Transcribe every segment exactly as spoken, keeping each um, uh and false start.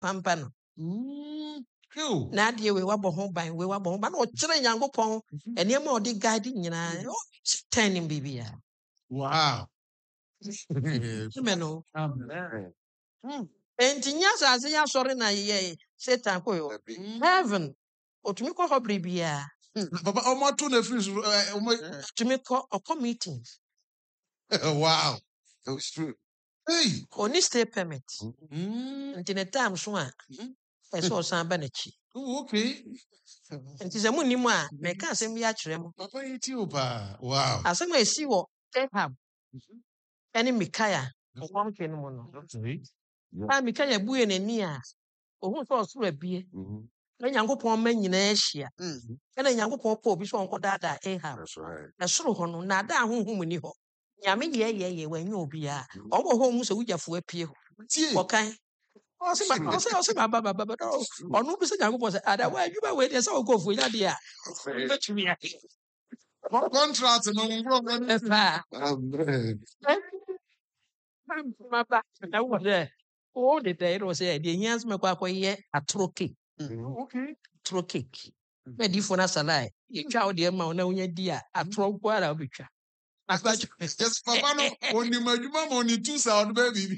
pampano. Mm. Cool. Na de we wabɔ ho ban we wabɔ ho ban o kyerɛ Nyankopɔn eniema odi guide nyina o ten nim bibia. Wow. Amen o. Amen. Mm. Enti nya asase ya sɔre na ye Satan ko yo. Heaven otumi kɔ hɔ bibia. Papa, omo to na free so eh, omo Otumi kɔ ɔkɔ meetings. wow. That's true. Hey. Oni stay permit. Mm. Nti ne time so a ɛsɛ ɔsan ba n'akyi. Oh, okay. Nti sɛ mu nim a mɛka asɛm bi akyerɛ mo. Papa yiti opa. Wow. Asɛm a esi wɔ Ahab ɛne Mikaia nkɔm twe no mu no. Okay. A Mikaia bue n'ani a ohun sɛ ɔsoro abie. Na Nyankopɔn ma nyinaa ahyia. Ɛna Nyankopɔn pɔ obi sɛ ɔnkɔ daadaa Ahab. That's right. Ɛsoro hɔ no na ada honhom ni hɔ. Nyame yɛ yɛ yɛ wanyɛ obi a. Ɔwɔ hɔ mu sɛ wugyafoɔ apie hɔ. Tie. Wɔkan. Ɔsɛ ba ɔsɛ ɔsɛ ba ba ba ba. Ɔno bi sɛ Nyankopɔn sɛ ada wa adwuma wei deɛ sɛ ɔkɔ ofuo nya deɛ a. Bɛtumi ayɛ. Contract no ngro ngro. Ɛfa. Amen. Maba na wo dɛ. O de dɛ ɛrɛ sɛ deɛ hia sɛ mɛkɔ akɔyɛ atoro cake. Okay. Atoro cake. Na di fo na salai. Yɛtwa wo deɛ ma wo na wonya di a atoro kwa ara wobɛtwa. Yes, papa no oni madwuma ma oni two sound baby.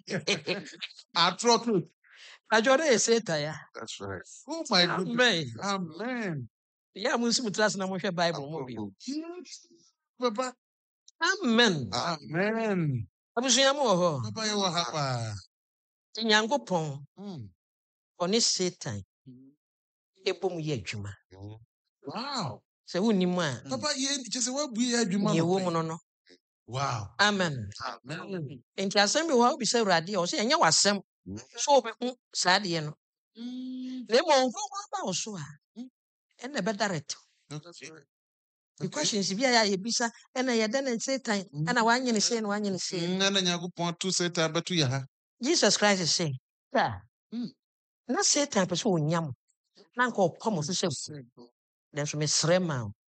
Atro. Ajore e Satan ya. That's right. Oh my goodness. Amen. Amen. Ya mu nsi mutras na mo hwɛ Bible mo bi. Yes. Papa. Amen. Amen. Abusua mo wɔ hɔ. Papa you hapa. Nyankopɔn Mm. ɔne Satan ebom yɛ adwuma. Wow. Sɛ wonim a Papa ye just we bu ye adwuma ye wo no. mu no no. Wow. Amen. Amen. Enti asɛm bi wɔ hɔ bi sɛ Awurade a ɔsɛ ɛnyɛ wasɛm. So obi hu saa deɛ no. Mm. Na mmom nko aba wo so a ɛna bɛdarete. Okay. The questions bi a yɛ bisa ɛna yɛda ne Satan ɛna wanyɛ ne sɛ na wanyɛ ne sɛ. Nana Nyankopɔn to Satan betu ya ha. Jesus Christ is saying, "Sir, na Satan pɛ sɛ onyam. Na nka ɔpɔ mo so sɛ nanso mesrɛ ma wo.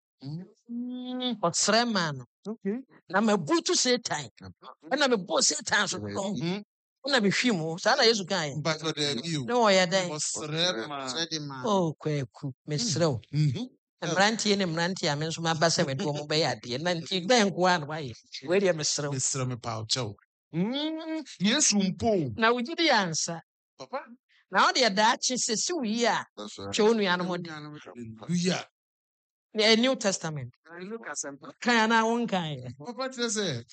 Ɔsrɛ ma no. Okay. Na mabutu Satan. Ɛna mebɔ Satan so dɔn. Ɛna mehwi mu. Saa na Yesu kaa yɛ. But the you. Na ɔyɛ dɛn? Osrema. Oh, kwaku, mesrɛ wo. Mhm. Mmeranteɛ ne mmeranteɛ a me nso maba sɛ mede wɔn bɛyɛ adeɛ. Na nti bɛn nko a na wayɛ. Wei deɛ mesrɛ wo. Mesrɛ me pa ocho. Mm. Yesu mpo. Na wo gyidi yɛ ansa. Papa. Na wo deɛ daakye sɛ si wo yi a That's right. twɛ wo nuanom de. Hallelujah. A New Testament. Kan na wo nkan yɛ. Papa tell say.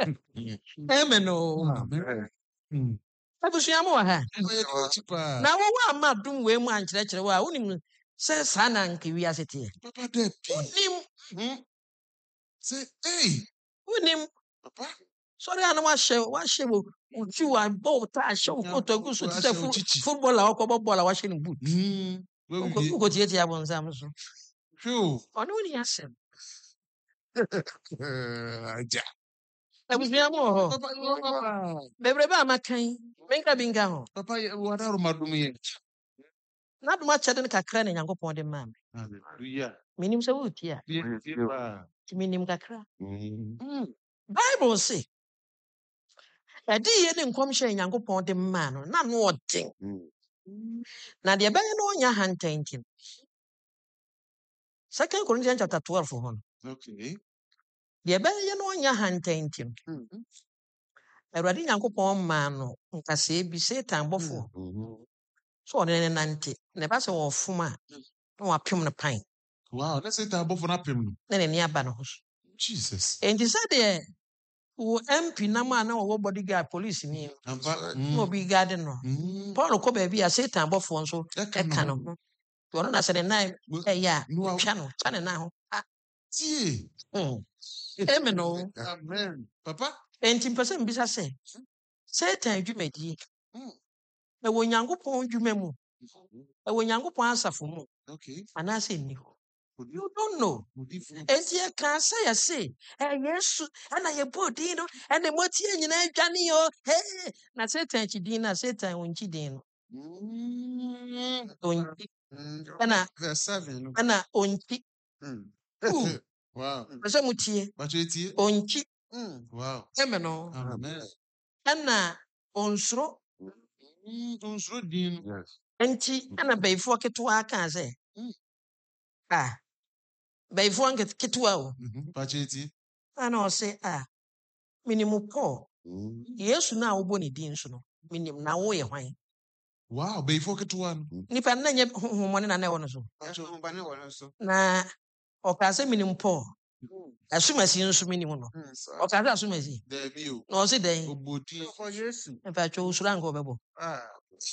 Amen o. Amen. Mm. Abusua mo wɔ ha. Chipa. Na wo wa ama dum wei mu ankyerɛkyerɛ wo a wonim sɛ saa na nka wiase teɛ. Papa de pi. Wonim, Hmm. Say hey. wonim. Papa. Sɔre a na wahyɛ wahyɛ wo uti wa bɔ ta ahyɛ wo koto agu so te sɛ fu- football a wɔkɔbɔ bɔɔl a wahyɛ ne boot. Hmm. Where we Wokɔ tietie abɔnsam so. Phew. Ɔno wo ni asɛm. Eh, ja. Abusua mo wɔ hɔ. Papa, Papa. Bebrebe a maka yi, menka bi nka ho. Papa, what are my doing? Na dom akyɛde no kakra na Nyankopɔn de maa me. Hallelujah. Menim sɛ woretie a, Yes, yes. nti menim kakra. Mm. Bible se, ɛde yɛ ne nkɔmhyɛ a Nyankopɔn de maa no, na no ɔden. Na deɛ ɛbɛyɛ no ɔnyɛ ahantan nti no. Second Corinthians chapter twelve hɔ no. Okay. Deɛ ɛbɛyɛ no ɔnyɛ ahantan nti no. Awurade Nyankopɔn maa no nkasɛɛ bi Satan bɔfoɔ. So ɔne ne nante. Na ɛba sɛ wɔfom a, na wapem no pan. Wow, let's say that above an apim. Na n'ani aba ne ho so. Jesus. Enti sɛdeɛ wo M P nam a na wɔwɔ bodyguard police ni no, Ampa. na obi guard no. Mm. Paul kɔ baabi a Satan bɔfoɔ nso Ɛka ɛka no ne ho. Nti ɔno na sɛ ne nan ɛyɛ a, No, I- twa no, twa ne nan ho. Ah, Tie. mm. Amen o. Amen. Papa. Enti mpɛ sɛ mbisa sɛ, Satan dwumadie, Mm. ɛwɔ Nyankopɔn dwuma mu, ɛwɔ Nyankopɔn asafo mu, Okay. anaasɛ nni hɔ. You don't know. Udifo. Enti yɛka sɛ yɛse, ɛ Yesu, ɛna yɛbɔɔ din no, ɛna mmɔteɛ nyinaa dwane o. Hey! Na Satan akyi din no a, Satan ɔnkyi din no. Mm. Ɔnkyi. Ɛna Verse seven. ɛna ɔnkyi. Ooh, Wow. pɛ sɛ motie. But you tie. Ɔnkyi. Wow. Amen o. Amen. Ɛna ɔnsoro. Mm. Unsuro din. Yes. enti ana bayfo ketewa ka say ah bayfo ketewa o Pacheti. ana o say ah minimum Paul Yesu na wo boni din so no minim na wo ye hwan. Wow, bayfo ketewa no. Nipa na nye honhomone na na wo no so. Honhombane wo no so. Na o ka say minimum Paul. Asumasi nso minim no. O ka say asumasi. There be o. No say den. Obodi. For Yesu. En fa cho usura ngo bebo. Ah.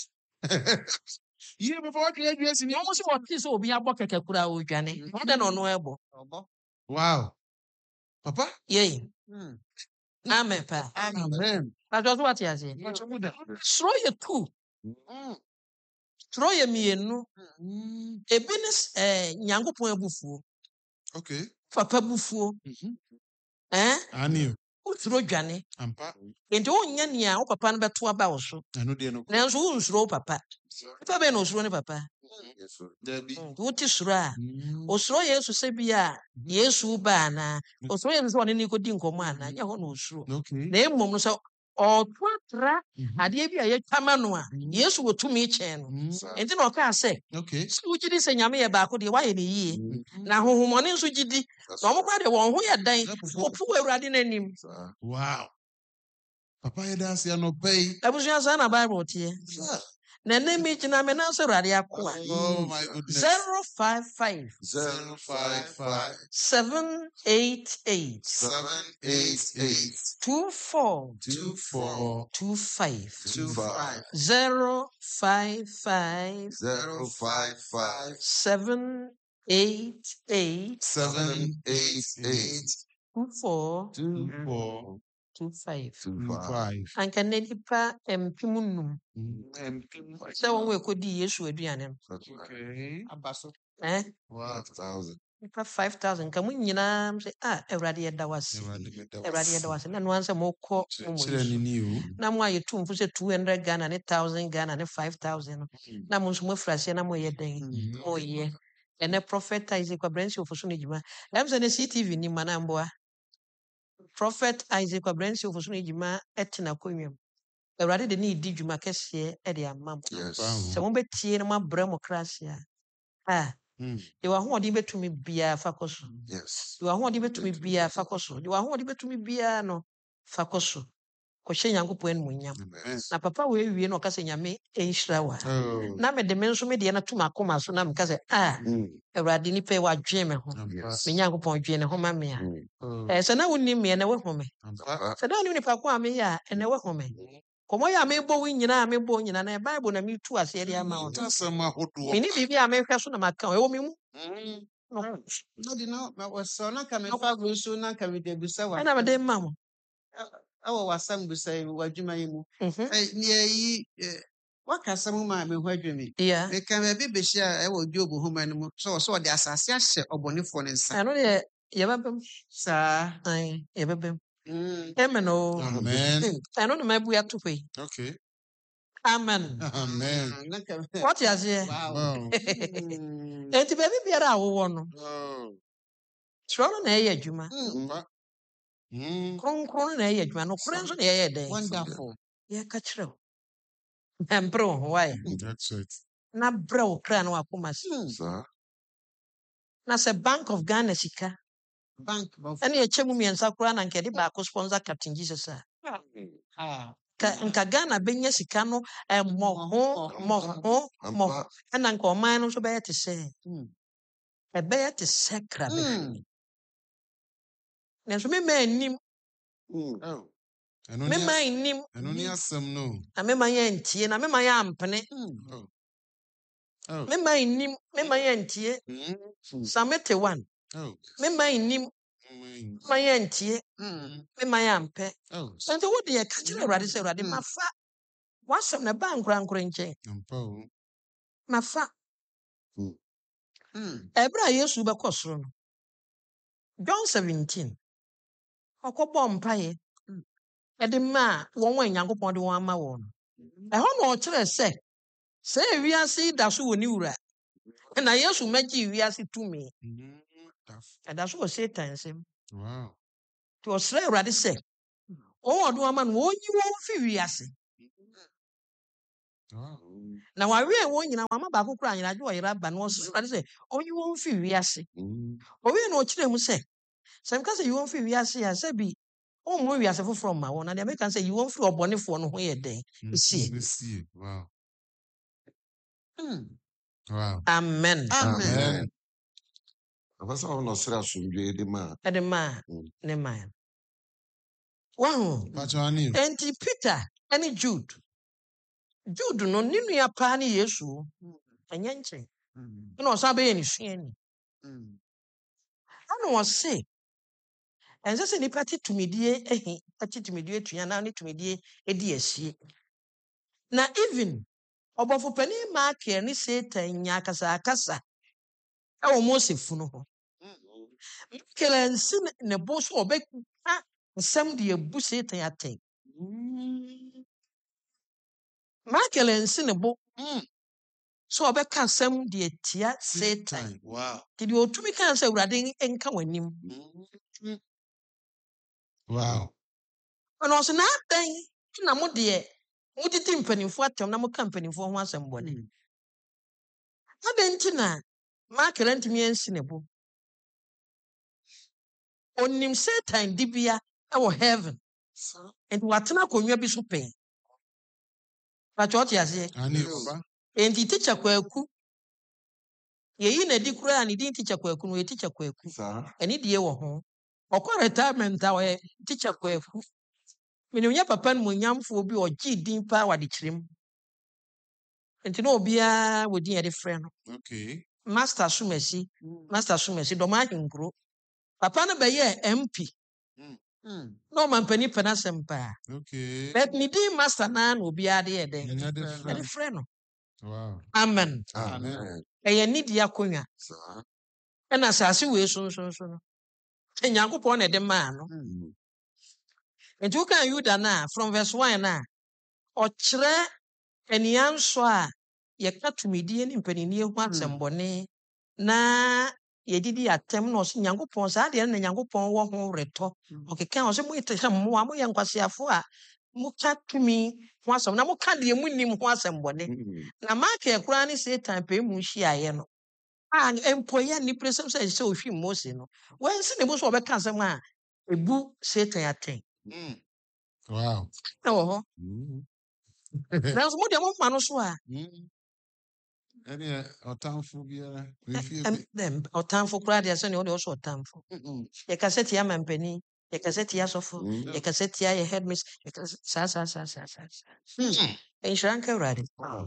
Yeah, before I create yes in No mo se what is obi abo keke kura o dwane. No de no no ebo. Obo. Wow. Papa? Ye. Mm. Amen pa. Amen. Na just what you say. Sro ye two. Mm. Sro ye mienu. Mm. Ebinis eh Nyankopon abufuo. Okay. Papa bufuo. Mhm. Eh? I knew. Utro dwane. Ampa. Enti onya nia wo papa no beto aba wo so. I know they no. Na nso wo nsuro wo papa. Papa be no nsuro ne papa. Yes, sir. There be. Wuti suro a. Mm. Osuro Yesu se bia Yesu ba na. Osuro Yesu se woni ni kodi nkomo ana. Nya ho na osuro. Okay. Na emom no so ọtụatra Mhm. adeɛ bi a yɛtwama no a Yesu wotumi kyɛn no. Mm. Enti na ɔka sɛ Okay. sɛ wogidi sɛ nyame yɛ baako deɛ wayɛ ne yie. Mhm. Na honhommɔne nso gidi. Na ɔmo kwa deɛ wɔn ho yɛ dan. That's Kopu Awurade n'anim. Wow. Papa yɛ da ase anɔpa yi. Abusua saa na Bible tie. Sir. Na ne mi gyina me na sɛ Awurade akoa. Oh my goodness. zero five five Zero five five seven eight eight seven eight eight two four two four two five. two five zero five five zero five five seven eight eight seven eight eight two four two four two five. two five. Anka ne nipa empem num sɛ wɔn wɔ ekodi Yesu aduane no. Okay. Abaso. Eh? Wow. Thousand. Nipa five thousand nka mo nyinaa sɛ ah Awurade yɛda wase. Awurade yɛda wase. Na no ansɛ mo kɔ mo mo Chire ni Yesu. ni o. Na mo ayɛ tumfo sɛ two hundred Ghana ne one thousand Ghana ne five thousand no. Na mo nso mo afiri aseɛ na mo yɛ den. Mo yɛ. Ɛnɛ Prophet Isaac Kwabrensi ofoso no edwuma. Ɛm sɛ ne C T V ni ma na mboa. Prophet Isaac Kwabrensi ofoso no edwuma ɛte na konwam. Awurade de ne di dwuma kɛseɛ ɛde ama mo. Yes. Sɛ mo betie no mo abrɛ mo krase a. Ah. Mm. De wa hoɔden betumi bia fa kɔ so. Yes. De wa hoɔden betumi bia fa kɔ so. De wa hoɔden betumi bia no fa kɔ so. Kɔhyɛ Nyankopɔn animuonyam. Amen. Na papa wo ewie na ɔka sɛ nyame ɛnhyira wa. Oh. Na me de me nso me de na tum akoma so na me ka sɛ ah Awurade nipa yi wadwen me ho. Yes. Me Nyankopɔn dwen ne ho ma me a. Oh. Eh sɛ na wonni me na wahu me. Ampa. Sɛ na wonni nipa ko a me yɛ a ɛna wahu me. Kɔmɔ yɛ a mebɔ wo nyinaa a mebɔ wo nyinaa na Bible na metu aseɛ de ama wo. Tasɛm ahodoɔ. Me ni biribi a mehwɛ so na maka ɛwɔ me mu. Mm. No di no ma wasa na ka me fa gu so na ka me de busa wa. Ɛna me de ma mo. Awo wasam busa yi wadwuma yi mu. Mhm. Eh ne yi wakasa mu ma me ho adwene. Yeah. Me ka me bi behia e wo Job homa no mu. So so de asase ahye obonefo ne nsa. Ɛno deɛ yɛbɛbɛm. Saa. Ai, yɛbɛbɛm. Mm. Amen o. Amen. Ɛno na mabu ato hɔ yi. Okay. Amen. Amen. Na ka. What you say? Wow. Wow. Mm. Enti baabi biara a wowɔ no, Oh. twerɛ no na ɛyɛ adwuma. Mm. Ampa. Mm. Kronkron no na ɛyɛ adwuma. Nokorɛ nso na ɛyɛ dɛn. Wonderful. Yɛka kyerɛ wo. Ɛmpere wo ho wae. That's it. Na brɛ wo kra no wakoma se. Mm. Sir. Na sɛ Bank of Ghana sika Bank of ɛne ɛkyɛ mu mmiɛnsa koraa na nka yɛde baako sponsor Captain Jesus a. ah. Ka nka Ghana bɛnya sika no mmɔho mmɔho mmɔho ɛna nka ɔman no nso bɛyɛ te sɛ Mm. ɛbɛyɛ te sɛ krabɛ. Mm. Nanso mema anim Oh. Ɛno ni mema as- anim ɛno ni asɛm no. na mema yɛ ntie na mema yɛ ampene. Mm. Oh. Mema anim mema yɛ ntie. Mm. Psalm eighty-one. Oh. Mema anim Mm. mema yɛ ntie. Mm. Mema yɛ ampɛ. Oh. Nti wo deɛ ka kyerɛ Awurade sɛ Awurade Mm. mafa wasɛm na ba nkorankora nkyɛn. Ampa o. Mafa Mm. ɛberɛ a Yesu bɛkɔ soro no. John seventeen. Ɔkɔbɔ mpaeɛ. Ɛde ma a wɔn a Nyankopɔn de wɔn ama wɔn no. Ɛhɔ na ɔkyerɛ sɛ sɛ ewiase yi da so wɔ ne wura. Na Yesu mɛgye wiase tumi. Mm. Tough. Ɛda so wɔ Satan nsam. Wow. Nti ɔsrɛ Awurade sɛ wɔn a ɔde wɔn ama no wɔnyi wɔn fi wiase. na wawe won nyina mama ba kokura nyina jo yera ba no so say onyi won fi wiase owe no kire mu say some can say you won fi wiase ya say bi o mo wiase foforo ma won na they make say you won fi obonefo no ho ye den see wow Mm. wow amen Amen. Abasa ono sira sumdwe de ma. edema ne man wow Pachani enti Peter any Jude Jude no ninu ya pa ni Yesu enye nche Mm. no so abe ni suani Mm. ano wo say ense se nipa titumidie ehi atitumidie tuya na ni tumidie edi asie na even obofo pani ma ke ni Satan nya akasa akasa e wo Mose funu ho kelensi ne bo so obeka nsem de ebu Satan aten ma kelensi ne bo so obeka nsem de tia Satan wow ti de otumi kan se urade enka wanim wow ono so na dan na mo de mo titi mpanimfo atem na mo ka mpanimfo ho asem bone adentina ma kelenti mi ensi ne bo onim Satan dibia e wo heaven and watena konwa bi so pen pa choti ase ani papa enti teacher kwaku yeyi na di kura ani din teacher kwaku no teacher kwaku Sa. eni die wo ho okwa retirement a we teacher kwaku meni onya papa no nyamfo bi ogi din pa wade kirem enti no obia wodi e de frɛ no okay master sumasi master sumasi do ma hinkro papa no be ye M P Mm. no man pani pana sempa okay but ni din master na na obia de e de any other e de friend frɛ no wow amen Amen. e ye nidi akonwa Sa. e na sase we so so so no enyankopon na de ma no Mm. enti ukan Yuda na from verse one na o kire enianso a ye ka tumidie ni mpanini hu asembone na ye didi atem no so nyankopon sa de na nyankopon wo ho reto o keka o se mo ite mo mo ye nkwasiafo a mo ka tumi ho asem na mo ka de mu nim ho asembone na ma ka ekura ni Satan pe mu hia ye no a empoye ni presem say se ohwi Mose no wen se ne bo so obeka asem a ebu Satan aten wow na wo ho na so mo de mo ma no so a any otamfo biara we feel em dem otamfo kura de se ne o de so otamfo ye kaseti ya mampani ye kaseti ya sofo ye kaseti ya headmiss ye kaseti sa sa sa sa sa enshranka urade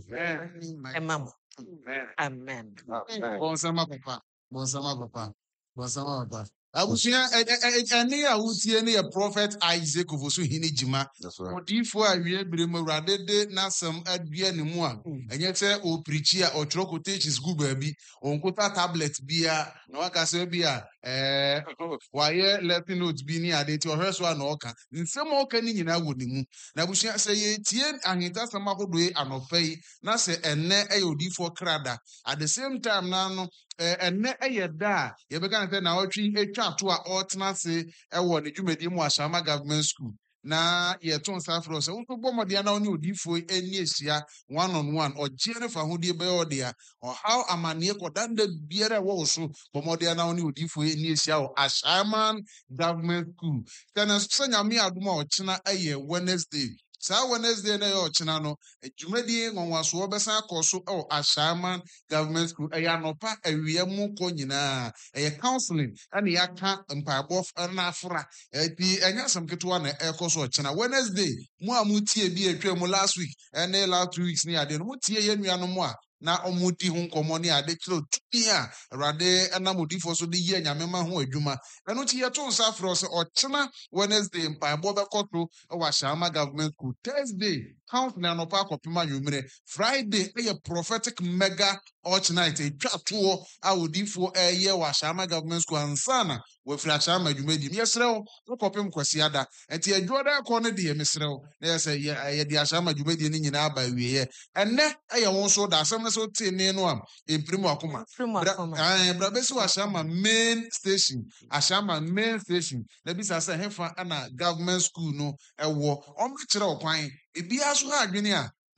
emamo amen bonsama papa bonsama papa bonsama papa abusua ene a wutie ne ye prophet Isaac ofosu hini jima That's right. odifo awie birem awurade de nasem adua ne mu a enye se o preach a o tro quotations gu ba bi onkota tablet bia na waka se bia eh waye let note bi ni ade ti o hweso a na oka nsem oka ni nyina wo ne mu na abusua se ye tie ahenta sam ahodoe anopai na se enne eye odifo krada at the same time na no enne eye da ye be kan say na otwi etwa to a otna se ewo ne dwumadi mu Ashama Government School na ye ton sa fro se wo bo modia na oni odifo eni esia one on one oje ne fa hodie be odia o how amanie kodanda biara wo so bo modia na oni odifo eni esia o Ashama Government School kana sanya mi aduma o china eye Wednesday sa Wednesday na yo china no dwumadi nwanwaso obesa akoso o Ashama Government School eya nopa awie mu ko nyina eye counseling ani yaka mpaabo na afra eti enya sam ketwa na ekoso china Wednesday mu amutie bi etwa mu last week ene last two weeks ni ade no mutie ye nua no mu a na omudi hu nkomo ni ade kiro tumi a rade na modifo so de ye nyamema ho adwuma eno ti ye to nsa fro se ochina Wednesday mpaabo be koto wa Ashama Government School Thursday counseling anopa akopima nwumire Friday eye prophetic mega Arch night a twatwo a odifo eye wa Ashama Government School ansana we fra Ashama dwumadi yesrew wo kopem kwasi ada enti adwoda ko ne de yemsrew na yese ye de Ashama dwumadi ni nyina aba wieye enne eye won so da asem ne so tene no am emprimu akoma eh bra besi wa Ashama main station Ashama main station na bisa se hefa ana government school no ewo o ma kire okwan ebi aso ha adwene a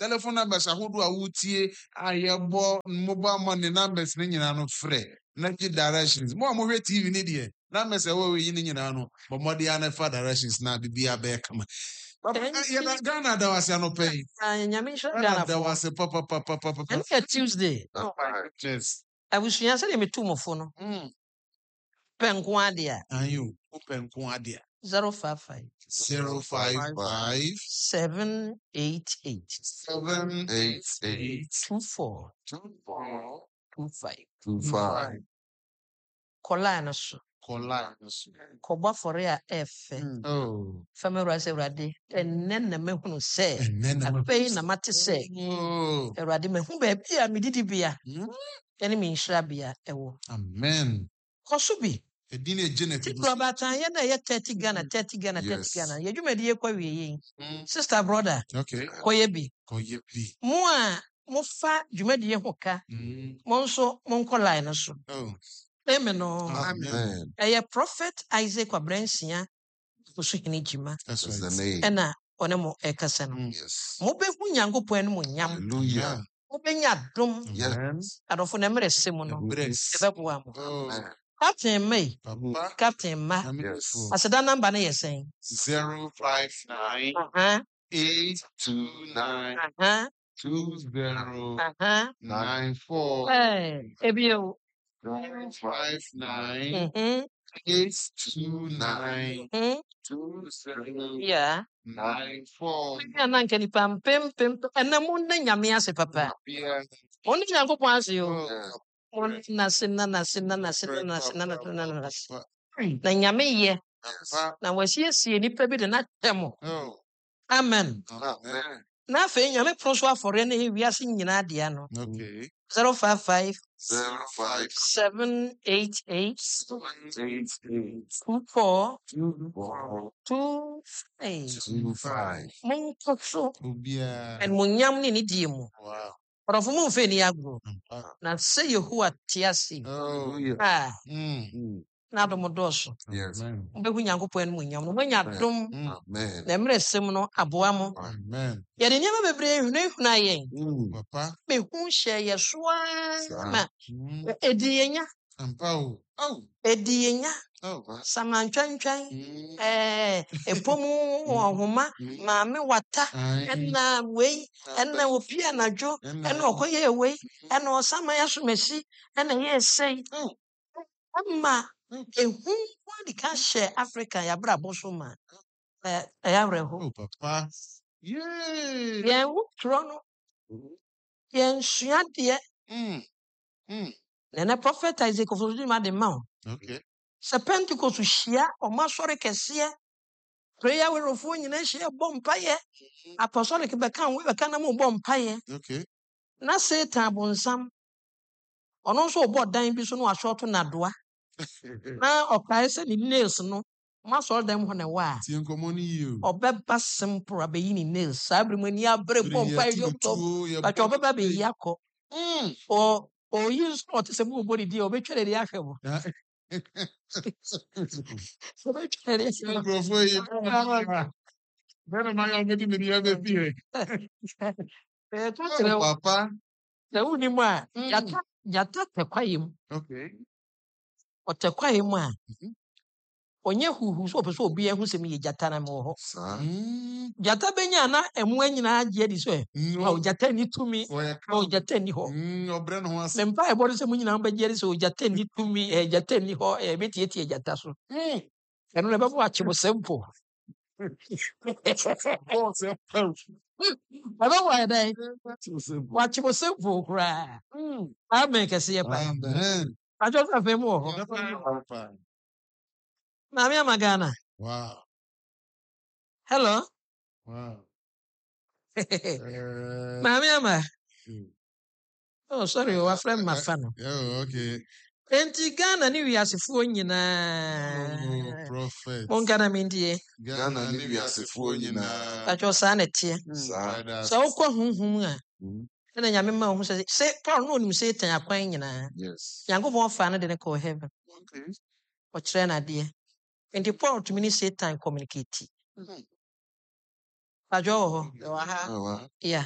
telephone numbers ahodo a wotie ayebo mobile money numbers ne nyina no frɛ na gye directions mo a mo hwɛ T V ne de numbers e wo yi ne nyina no bo modi ana fa directions na bibia be kama Papa, yeah, Ghana da was no pay. Nyame nhyira Ghana Ghana da fo. was papa papa papa. And it's Tuesday. Oh my goodness. Abusua sɛ de metu mofo no. Mm. Pɛ nko ade a. Ayo, open nko ade a. zero five five zero five five seven eight eight seven eight eight two four two four two five. Two five. Kola no so. Kola. Kɔbɔ fɔre a ɛfɛ. Oh. Family sɛ Awurade ɛnnɛ na mahunu sɛ Ɛnnɛ na mahunu afei na mate sɛ Oh. Awurade mahu baabi a medidi bia ɛne me nhyira bia ɛwɔ. Amen. Kɔ so bi. Edine Janet. Ti probatan yɛ na yɛ thirty Ghana thirty Ghana thirty Yes. Ghana. Yɛ dwumadi yɛ kɔ wie Mm. Sister brother Okay. kɔyɛ bi. Koye bi. Mo a mofa dwumadi yɛ ho ka. Mm. Mo nso monkɔ line no so. Oh. Amen no. Amen. Ɛyɛ Prophet Isaac Abransia Osuhene Jima That's That's the right. name. ɛna ɔne mo ɛkasa no. Mm. Yes. Mobɛhu Nyankopɔn anim nyam. Hallelujah. Mobɛnya adom. Yes. Adɔfo na mmerɛ se mu no. Bless. Ɛbɛboa mo. Oh. Amen. Captain May, Papa. Captain Ma. Yes. Aseda number no yɛ sɛn? Zero five nine Aha. eight two nine Aha. two zero Aha. nine four Eh, ebio. zero five nine Mhm. eight two nine Mhm. two zero Yeah. nine four. Ya na nke nipa mpem pem ɛna mo nna Nyame ase papa. Yeah. Mo nna Nyankopɔn ase yo. Oh. Mo na se na na se na na se na na se na na na na se. Papa. Na Nyame yɛ Papa. na wasiesie nipa bi de na tɛm. Oh. Amen. Amen. Na afei Nyame pro so afɔre ne wiase nyinaa deɛ no. Okay. zero five five Zero five seven eight eight eight eight two four two four two five. two five. Monkɔ so Obia. animuonyam ne ne die mu. Wow. Ɔdɔfo mo mfɛ ni agoro. Papa. Na sɛ Yehowa te ase. Oh. Hallelujah. Ah, Mm. Mm. na adom dɔɔso. Yes. Amen. Mobɛhu Nyankopɔn animuonyam no. Moanya adom Mm. Amen. na mmerɛ sɛm no aboa mo. Amen. Yɛde nneɛma bebree hunahuna yɛn. Mm. Papa. Mehu hyɛ yɛ so ara ma Mm. ɛdi yɛnya. Ampa o. Oh. Ɛdi yɛnya. Oh. Samantwantwan. Mm. Eh, epom ɔhoma. Maame wata. Aye. Ɛna wei. Ɛna opi anadwo. Ɛna ɔkɔyɛ wei. Ɛna ɔsama yɛ asomasi. Ɛna yɛ ɛsɛi. Oh. Ama ehu wadi ka hyɛ Africa yɛabrabɔ so ma. Eh, ɛyɛ awerɛho. Oh, Papa. Yay. Yɛn ho twerɛ no. Yɛn sua deɛ. Mm. Mm. Na ɛnɛ Prophet Isaac Ofosu de ma wo. Okay. Sɛ Pentecost hyia ɔmo asɔre kɛseɛ. Prayer werofoɔ nyinaa hyia bɔ mpayɛ. Apostolic bɛka wo bɛka na mo bɔ mpayɛ. Okay. Na Satan bonsam. Ɔno nso ɔbɔ dan bi so na wasɔɔto nadoa. Na ɔkae sɛ ne nails no. Ma sɔre dan mu hɔ na ɛwɔ a. Tie nkɔmmɔ no yie o. Ɔbɛba simple abɛyi ne nails. Saa abere mu ani abere bɔ mpaeɛ dwom tɔm. Bàtɛ ɔbɛba abɛyi akɔ. Mm. Ɔ ɔyi sport sɛ mo bɔ ne di ɔbɛtwa ne de ahwɛ mo. Ɔbɛtwa ne de ahwɛ mo. Nkurɔfoɔ yi. Bɛrɛ ma yɛ ɔmɛdi mi ni ɛbɛ fie. Ɛɛ tó Oh, kyerɛ wo. Papa. Sɛ wonim a Mm. gyata gyata tɛ kwaeɛ mu. Okay. Ɔtɛ kwaeɛ mu a Mhm. ɔnyɛ huhu sɛ ɔpɛ sɛ obi ahu sɛ meyɛ gyata na mewɔ hɔ. Sir. Mm. Gyata bɛnya na ɛmmoa nyinaa gye adi sɛ No. ɔ gyata ni tumi Ɔyɛ ɔ gyata ni hɔ. Mm. Ɔbrɛ ne ho ase. Na mpaeɛ bɔ no sɛ mo nyinaa bɛgye adi sɛ ɔ gyata ni tumi ɛɛ gyata ni hɔ ɛɛ bɛtiatia gyata so. Mm. Ɛno na ɛbɛma wakye mo simple. Bɔɔl sɛ pɛw. Ɛbɛma ayɛ dɛn? Too simple. Wakye mo simple koraa. Mm. Amen kɛseɛ pa. Amen. Adwo sɛ afei mu wɔ hɔ. Papa. Maame ama Ghana. Wow. Hello. Wow. Uh, Maame ama. mm. Oh sorry o wafrɛ me mafa no. Oh, okay. Enti Ghana ne wiasefoɔ Oh, nyinaa. prophet. Monka na mentie. Ghana ne wiasefoɔ nyinaa. Patwɔ saa na ɛteɛ. Sir. Sɛ wokɔ honhom a Mm. ɛna Nyame ma wo ho sɛ sɛ Paul na onim Satan akwan nyinaa. Yes. Nyankopɔn fa no de no kɔɔ heaven. Okay. Ɔkyerɛ no adeɛ. Enti Paul tumi ne Satan communicate. Mhm. Patwɔ wɔ hɔ. Ɛwɔ ha. Oh, wow. Yeah.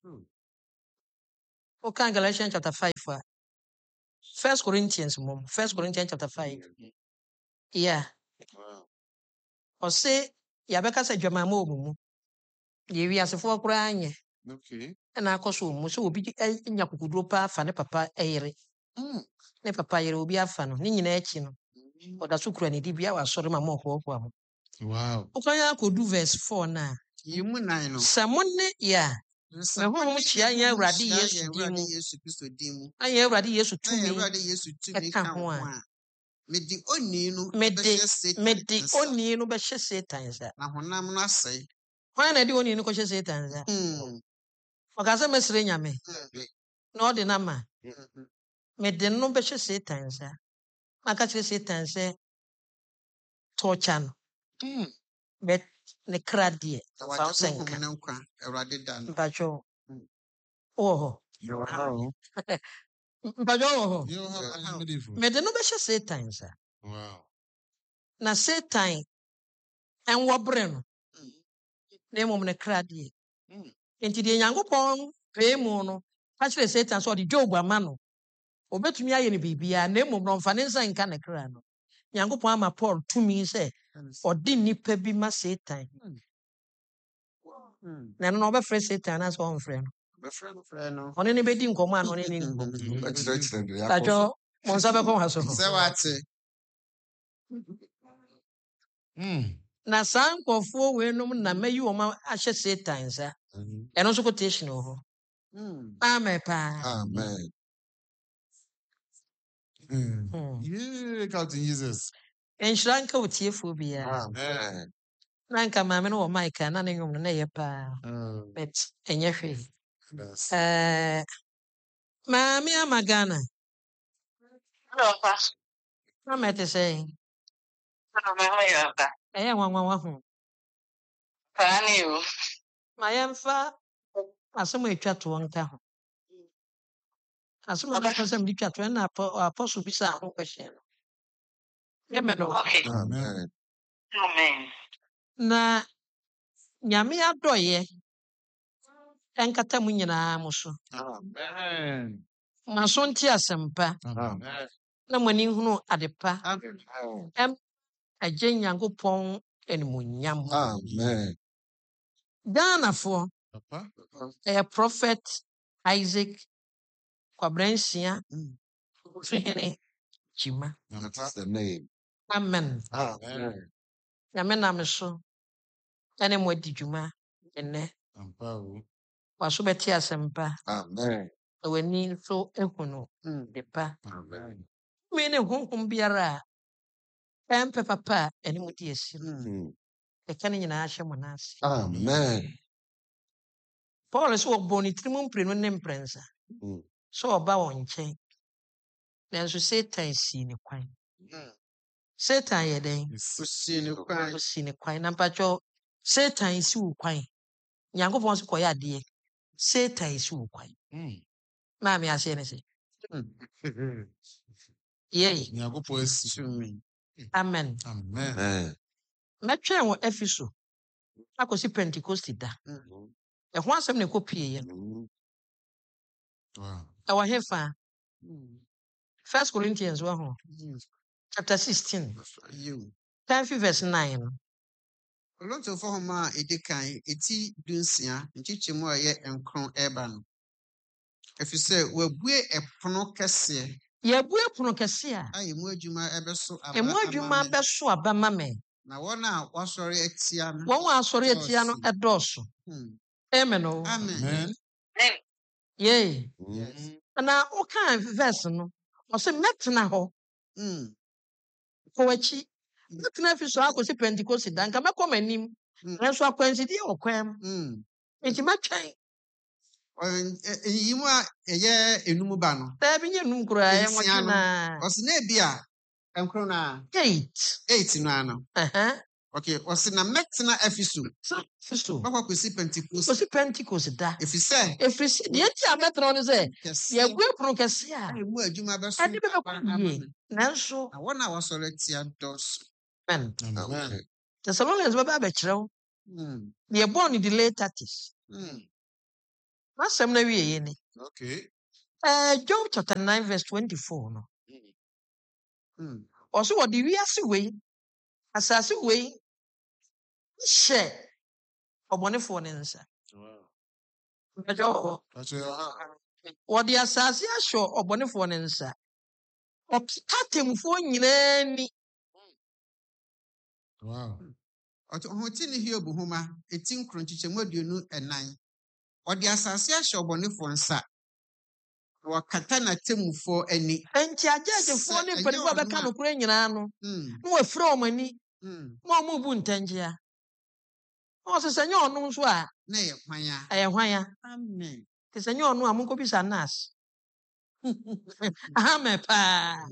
Okay, Galatians chapter five. uh, First Corinthians, mom. First Corinthians chapter five. Yeah. Or say, Yabeka said, Jamamo, mumu. Ye we as a four crying. Okay. And I cost mu so obi in Yakudupa, Fanny Papa, Aire. Ne Papa, you will be a fan, Nin Echino. Or the Sukrani Dibia was sorry, my more hope. Wow. Okay, I could do verse four now. You mun I know. Someone, yeah. Na ho mu chia ya Awurade Yesu din mu. Yesu Kristo din mu. Aye Awurade Yesu Na ye tumi Awurade Yesu tumi ɛka ka ho ho a. a. Medi oni no Mede bɛhyɛ Satan mede nsa. oni no bɛhyɛ Satan nsa. Na honam no asɛe. Hwan na de oni no kɔhyɛ Satan nsa? Hmm. Ɔka sɛ mɛsrɛ Nyame na ɔde na ma. Mhm. Mede no bɛhyɛ Satan nsa. Na ka kyerɛ Satan sɛ tɔɔkya no. Bɛ ne kra deɛ. Na Fa wo wade sɛ honhom nka. ne nkwa Awurade da no. Mpatwɔ Mm. wɔ hɔ. Wow. Mpatwɔ wɔ hɔ. You have Wow. beautiful. Mede no bɛhyɛ Satan nsa. Wow. Na Satan ɛnwɔ bere no. Mm. Na mmom ne kra deɛ. Mm. Enti deɛ Nyankopɔn pɛɛ mu no, ka kyerɛ Satan sɛ ɔde Job ama no. Obetumi ayɛ no biribiara, na mmom no ɔmfa ne nsa nka ne kra no. Nyankopɔn ama Paul tumi sɛ ɔde nnipa bi ma Satan. Mm. Na ɛno no ɔbɛfrɛ Satan anaasɛ ɔmfrɛ no. Bɛfrɛ no frɛ no. Ɔne ne bɛdi nkɔmmɔ a na ɔne ne nkɔmmɔ. Ɛkyerɛkyerɛ deɛ akɔ Kadwo, so. mo nsa bɛkɔ ha so. Sɛ wate. Mm. Na saa nkurɔfoɔ weinom na mɛyi wɔn ahyɛ Satan nsa. Ɛno nso quotation wɔ hɔ. Mm. Amen paa. Amen. Mm. Hmm. Yeah, Captain Jesus. Nhyira nka wo tiefoɔ biara. Amen. Na nka maame no wɔ mic a na ne nnwom no na ɛyɛ paa. Uh, But ɛnyɛ hwee. that's Eh, maame ama Ghana. Hello, Pa. Na mɛte sɛ Hello, ma how you are? ɛyɛ nwanwa ho. Fine, you. Ma yɛmfa asɛm a ɛtwa toɔ nka ho. Asɛm a mɛka sɛ mede twa toɔ na apɔ- apostle bisa ho question no. Yɛmɛ no. Okay. Amen. Amen. Na Nyame adɔyɛ ɛnkata mu nyinaa mo so. Amen. Ma so nte asɛmpa Amen. na mo ani hunu ade pa. Amen. Ɛm agye Nyankopɔn animuonyam. Amen. Ghanafoɔ Papa. ɛyɛ prophet Isaac Kwabransia Mm. Hene Jima. That is the name. Amen. Amen. Nyame nam so ɛne mo adi dwuma ɛnnɛ. Amparo. Waso bɛte asɛmpa Amen. na w'ani nso ehu no Mm. de pa. Amen. Tumi ne honhom biara a ɛmpɛ papa a ɛne mo di asi no. Mm. Mm. Ɛka ne nyinaa hyɛ mo n'ase. Amen. Paul sɛ wɔbɔ ne tirim mprenu ne mprɛnsa Mm. sɛ ɔba wɔn nkyɛn. Nanso Satan sii ne kwan. Mm. Satan yɛ dɛn? Yes. Osii ne kwan. Osii ne kwan. Na mpatwɔ Satan si wo kwan. Nyankopɔn so kɔyɛ adeɛ. Satan si wo kwan. Mm. Maame aseɛ ne sɛ. Mm. Yɛi. Nyankopɔn asi. Tumi. Amen. Amen. Amen. Mɛtwɛn wɔ Efeso akɔsi Pentecost da. Mm. Ɛho asɛm na ɛkɔpueeɛ no. Mm. Wow. Ɛwɔ he fa? Mm. First Corinthians wɔ ho. Mm. Chapter sixteen. You. Ten fi verse nine no. Olóńtòfó homa a èdè kan etí dunsia nkyekyɛmu a ɛyɛ nkron ɛreba no. Ɛfiri sɛ wabue ɛpono kɛseɛ Yɛabue pono kɛse a a emu adwuma ɛbɛso aba ɛmu ama adwuma me. bɛso aba ma me. Na wɔn a wɔasɔre atia no. Wɔn a asɔre atia no dɔɔso. ɛdɔɔso. Hmm. Amen o. Amen. Amen. Amen. Yay. Mm. Na wokaa verse no, ɔsɛ mɛtena hɔ Hmm. kɔ w'akyi. Mɛtena afi so akɔsi Pentecost da nka mɛkɔ m'anim. Mm. Nanso akwansideɛ wɔ kwan mu. Hmm. Enti mɛtwɛn. Ɔn- ɛ- Eyiyi mu a ɛyɛ enum ba no. Daabi nyɛ num koraa ɛyɛ Nsia nwɔtwe no. naa. Ɔsi na ebi a nkron na Eight. eight no ano. Ɛhɛn. Okay, ɔsi na mɛtena Efeso. Sɛ fi so. Bɛkɔ akɔsi Pentecost. Kɔsi Pentecost da. Efiri sɛ Ɛfiri sɛ deɛ nti a mɛtena hɔ ne sɛ kɛseɛ yɛabue pono kɛse a a emu adwuma bɛso ɛde aba bɛbɛkɔ ama yie. me. Nanso, Na wɔn a wɔasɔre atia dɔɔso. amen. Amen. Thessalonians bɛba abɛkyerɛ wo Hmm. deɛ ɛbɔɔ no delay tactics. Hmm. Masɛm na wie ye ni. Okay. Eh Job chapter nine verse twenty-four no. Mm. Ɔso wɔde wiase wei, asase wei hyɛ ɔbɔnefoɔ ne nsa. Wow. Mpɛgya wɔ hɔ. That's your Wɔde asase ahyɛ ɔbɔnefoɔ ne nsa. Ɔkeka atemmufoɔ nyinaa ni. wow. Ɔtɔ ho ti ne Hiob nhoma eti nkron nkyekyɛmu aduonu ɛnan. Ɔde asase ahyɛ ɔbɔnefoɔ nsa. Wɔkata n'atemmufoɔ ani. Enti agyaagyefoɔ ne Sɛ ɛnyɛ mpanimfoɔ a ɔno bɛka a- nokorɛ nyinaa no, Mm, na wɔafira wɔn ani, mm. na wɔn bu ntɛnkyea. Na wɔsɛ sɛ nyɛ ɔno nso a, Na ɛyɛ hwan a? ɛyɛ hwan ya? Amen. Te sɛ nyɛ ɔno a monkɔbisa nurse. Ahamɛ paa.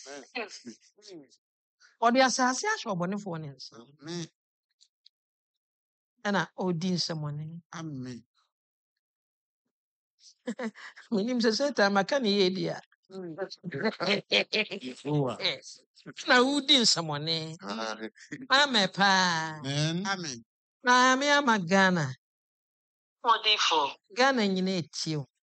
Ɔde asase ahyɛ ɔbɔnefoɔ ne nsa. Amen. Ɛna ɔdi nsɛmmɔne. Amen. Menim sɛ Satan maka ne yɛ di a. Na wodi nsɛmmɔne. Amɛ paa. Man. Amen. Na me ama Ghana. Odifo. Ghana nyina etie o.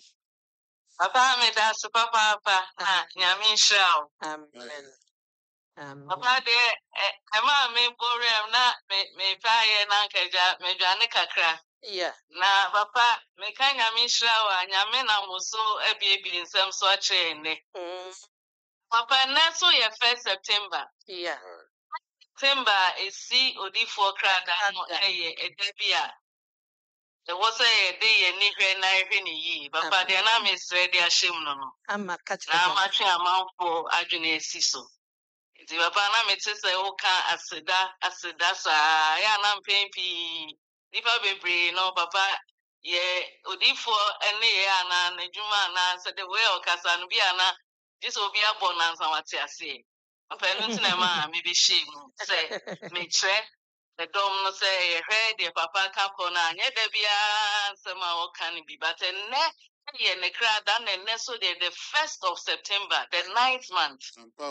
Papa me da so papa papa. Ah, nyame nhyira wo. Amen. Amen. Papa de eh ema me borem na me me paye na nkaja me dwane kakra. Yeah. Na papa me ka nyame nhyira wo a nyame na mo so ebiebi nsɛm so akyerɛ ne. Mm. Papa na so ye first September. Yeah. September esi odifo krada no Ada. eye edabi a. The was a day and nigger na ehwe ne yi. Papa de na me sre de ahyem no no. Ama catch Na amatwe amanfo adwene esi so. Nti papa na me te sɛ woka aseda aseda saa ya na mpempi nipa bebree no papa ye odifo ene ye ana na dwuma na sɛ de we okasa no bi ana dis obi abɔ na nsa wate ase. Papa no nti na ma me be shame sɛ me kyerɛ the dom no say yɛhwɛ deɛ papa ka kɔ na nyɛ da bia nsɛm a wɔka no bi but ɛnnɛ yɛ ne kra da na ɛnnɛ so deɛ the first of September the ninth month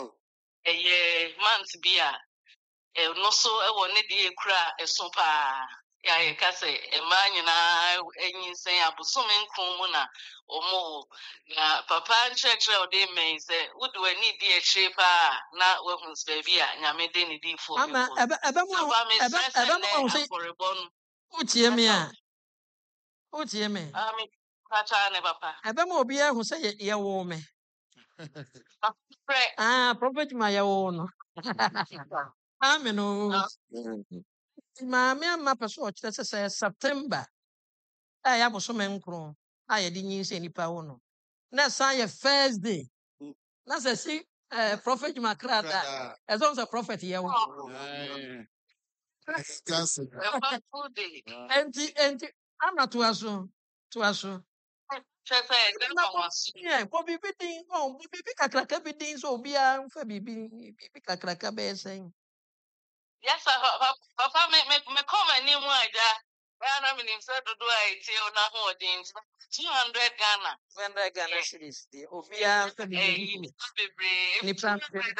ɛyɛ month bi a ɛno so ɛwɔ ne deɛ kura ɛso paa yɛ a yɛka sɛ mmaa nyinaa anyinsɛn abosome nkron mu na ɔmo wɔ na papa nkyerɛkyerɛ a ɔde mmɛn sɛ wode w'ani di akyire paa na wahu sɛ baabi a nyame de ne diifoɔ Ama ebe ebe mu Papa me ebe stress ebe and mu sɛ afɔrebɔ no wotie me a. Wotie me. ah me kata ne papa Ebe mu obi ahu sɛ yɛ yɛ wo me. pray Ah, prophet ma yɛ wo no. Amen o. Maame ama pɛ so ɔkyerɛ sɛ sɛ September a yɛ abosome nkron a yɛde nyinsɛ nipa wo no. Na san yɛ first day. Na sɛ si eh, prophet ma krata. Ɛsɛ ɔn sɛ prophet yɛ wo. That's it. papa food day Enti enti ama to aso. To aso. kyerɛ sɛ ɛdɛ Na ma waso yeah, ko bibi din, oh, bibi kakraka bi din so obi a mfa bibi bibi kakraka bɛyɛ sɛn. yes papa papa me me me come ani mu aja ya na me nim sɛ dodo a etie o na ho odin two hundred Ghana Vendor Ghana series di obi a mfa eh bibi. nipa bebree Nipa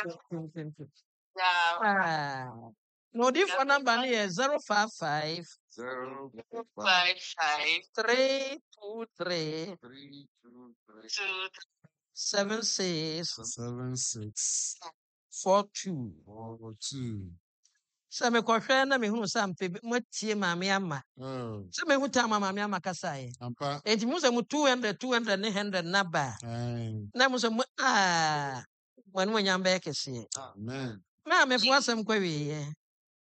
ya ah. No di phone number no yɛ zero five five Zero five five three two three three two three two seven six Seven six four two. four two. Sɛ mekɔhwɛ na mehunu sɛ ampe moatie maame ama. Oh, Sɛ mehu ta ama maame ama kasaeɛ. ampa. Enti mu sɛ mu two hundred two hundred ne one hundred na ba. Aye. Na mu sɛ mu ah mo ne mo nyam bɛyɛ kɛseɛ. Amen. Na mefo asɛm kɔ wieɛ.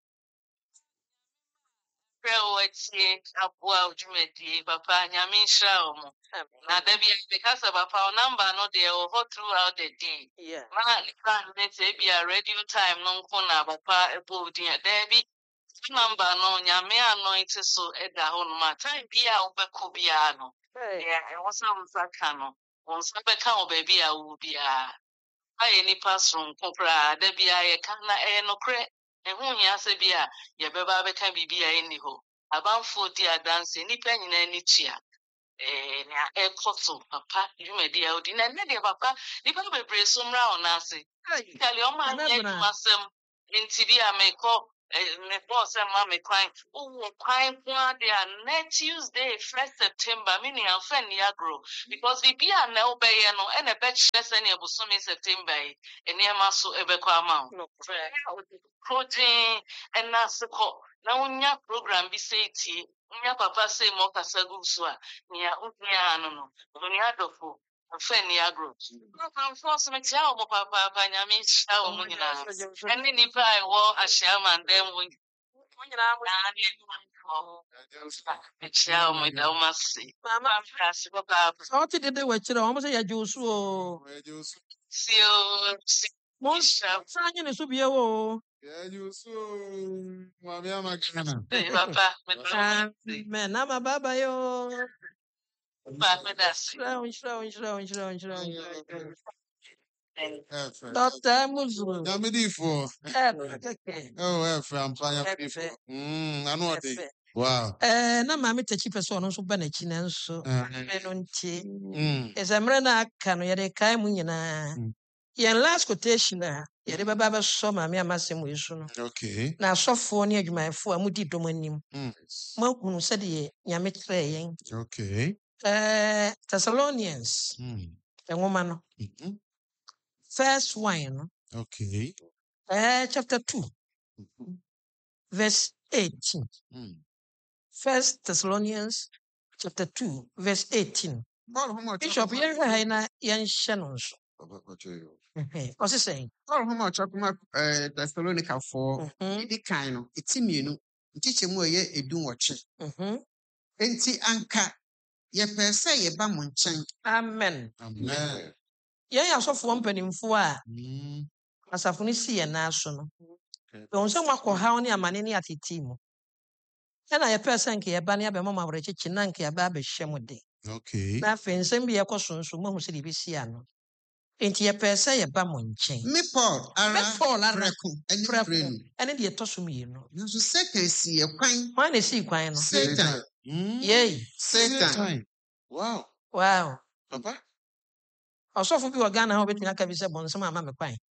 pray watie aboa odwumadi papa nyame nhyira wo mo na da bia because papa o number no de o hot throughout the day Yeah. na nipa ne te bia radio time no nko na papa ebo odin da bi number no nyame anoint so eda ho no ma time bia obekọ bia no Hey. yeah e wasa wasa ka no won sa beka o ba bia wo bia aye nipa so nko kra da bia ye ka na e no kre ehun ya se bia ye beba beka bibia eni ho abanfo di adanse nipa nyina ni tua eh na e koto papa dwumadi a odi na ne de papa nipa bebre so mra ona ase Hey. tell your man Remember ye na. dwumasem nti bia mekọ me boss and mommy crying. Oh, crying one day and next Tuesday, first September, meaning I'm fan Niagro. Because we be a no bay and a bet less any of some September, and near Maso Ebeco amount. Protein and Nasco. Now, when your program be say tea, your papa say Moka Saguswa, near Uniano, Uniadofo. Feni agro. I'm forced me tell my papa, Panyami, shower Munina. And then if I were a shaman, then we shower my Dalmasi. Mamma, How did they watch it? Almost a juice. see you. Most Sanyan is to be a woe. Yeah, you so Mamma Macana. Papa, Man, I'm a baba yo. Papa, that's Shrown, shrown, shrown, shrown, shrown. F. Doctor Muslim. Yamidi for oh F. I'm playing for. Hmm, I know what they. Wow. Eh, na mami te chipe so no so ba na chi na nso. Uh, Me no ntie. mm, Esamre na aka no ye de kai mu nyina. Mm. Yen last quotation a ye de baba ba so mami amasem we so no. okay. Na asofo ne adwumayfo a mudi dom anim. Mm, Ma hunu se de nyame kire yen. okay. Eh, Thessalonians. Mm, Enwoma no. mm-hmm. First one no. Okay. Eh, chapter two, Mm-hmm. verse eighteen. Mm. First Thessalonians chapter two, verse eighteen. Paul Homo Bishop, yen hwɛ ha na yen hyɛ no nso. Ɔse sɛn. Paul Homo Chakuma Thessalonica for Mhm, the kind of it's immune. Teacher mo ye edun watch. mhm. Enti anka ye per se ye ba mo nkyɛn. Amen. Amen. Yɛn asɔfoɔ mpanimfoɔ a Mm, asafo no si yɛn nan so no. okay. Wɔn sɛ wɔakɔ haw ne amane ne atete mu. Ɛna yɛpɛ sɛ nka yɛba ne abɛma mo awerɛkyekye na nka yɛba abɛhyɛ mo de. Okay. Na afei nsɛm bi yɛkɔ so nso moahu sɛ biribi ano. Enti yɛpɛ sɛ yɛba mo nkyɛn. Me Paul ara Me Paul ara preko eni prɛko prenu. ɛne deɛ ɛtɔ so mmienu. Nanso Satan si ye kwan. Hwan na esii kwan no? Satan. Mm, Yei. Satan. Satan. Wow. Wow. Papa. Ɔsɔfo bi wɔ Ghana ha obetumi aka bi sɛ bɔnsɛm ama me kwan.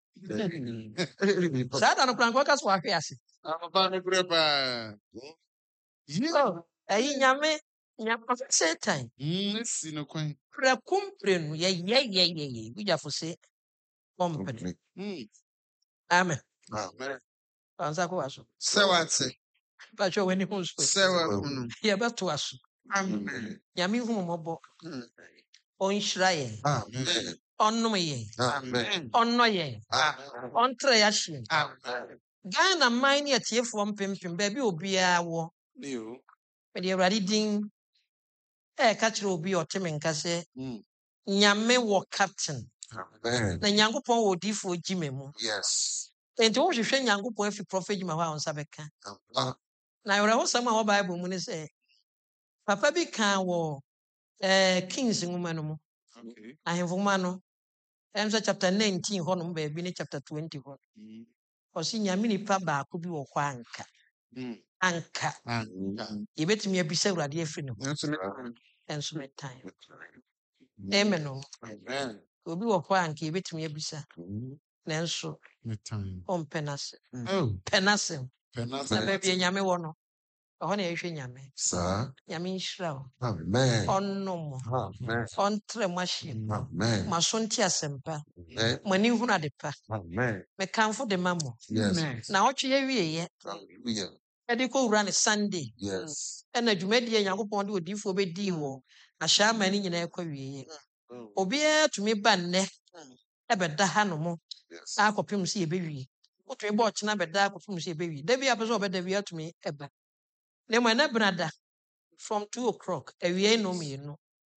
Saa da no kora nka ɔka so wahwe ase. Papa no prepa. Yeah. Oh, ɛyi nyame nyame ɔsɛ Satan. Mm, si no kwan. Prɛko mprenu yɛyɛyɛyɛyɛ. Bugyafo se bɔmpene. Mm. Amen. Amen. Ɔnsa kɔ wa so. Se wate. Patwɛ w'ani ho so. Se wakunu. Yɛbɛto wa so. Amen. Nyame hu mmɔbɔ. Mm. Ɔnhyira yɛn. Amen. Ɔnnom yɛn. Amen. Ɔnnɔ yɛn. Amen. Ɔntrɛ yɛn ahye. Amen. Ghana man ne atiefoɔ mpempem baabi a obiara wɔ. You. Mede Awurade din ɛɛka kyerɛ obi a ɔte me nka sɛ Mm. Nyame wɔ captain. Amen. Na Nyankopɔn wɔ odiyifoɔ Gyime mu. Yes. Enti wohwehwɛ Nyankopɔn afi prɔfɛt Gyime hɔ a wo nsa bɛka. Ah, Na awerɛhosɛm a wɔ Bible mu ne sɛ papa bi kaa wɔ eh, Kings nwoma no mu. Okay. Ahemfo nwoma no. Ɛm sɛ chapter nineteen hɔ nom baabi ne chapter twenty hɔ. Mm. Ɔse Nyame nipa baako bi wɔ hɔ anka. Mm. Anka. Ah. Yɛbɛtumi abisa Awurade afiri ne ho. Nanso me kan. Ɛnso me time. Amen o. Amen. Obi wɔ hɔ anka yɛbɛtumi abisa. Nanso Me time. ɔmpɛ n'ase. Oh. Pɛ n'asɛm. Na Penasa. baabi a Nyame wɔ no. Ɛhɔ na yɛhwɛ Nyame. sir. Nyame nhyira wo. Amen. Ɔnnom mo. Amen. Ɔntrɛ mo ahye mu. Amen. Mo aso nte asɛmpa. Amen. Mo ani hunu ade pa. Amen. Mekamfo de ma mo. Yes. Na ɔtwe yɛwieɛ. Hallelujah. Ɛde kɔwura ne Sunday. Yes. Ɛna dwumadie a Nyankopɔn de odiyifoɔ bɛdii wɔ ahyɛ ama no nyinaa kɔ wieɛ. Obiara tumi ba nnɛ ɛbɛda ha no mo Yes. akɔpem sɛ yɛbɛwie. Wotumi bɔ ɔkyena bɛda akɔpem sɛ yɛbɛwie. Da bi a pɛ sɛ ɔbɛda wie atumi ɛba. Na mmom ɛnɛ benada from two o'clock awie nnɔm mmienu.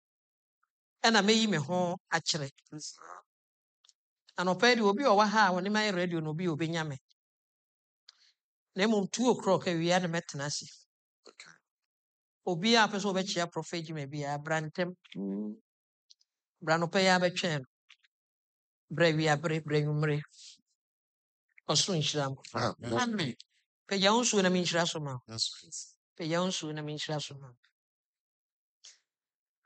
Ɛna meyi me ho akyerɛ. Anɔpa yi deɛ obi a ɔwɔ ha a wɔne ma yɛ radio na obi a obɛnya me. Na mmom two o'clock awia na mɛtena ase. Obi a pɛ sɛ ɔbɛkyia prɔfɛt Gyime biara bra ntɛm. Bra nɔpa yi abɛtwɛn no. Bra wiabere, bra nwummere. Ɔsoro nhyira mo. Amen. Amen. Pagya wo nsuo na menhyira so ma wo. That's right. Pagya wo nsuo na menhyira so ma wo.